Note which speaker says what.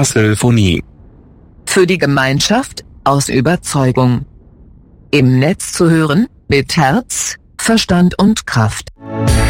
Speaker 1: Hasselphonie.
Speaker 2: Für die Gemeinschaft, aus Überzeugung. Im Netz zu hören, mit Herz, Verstand und Kraft.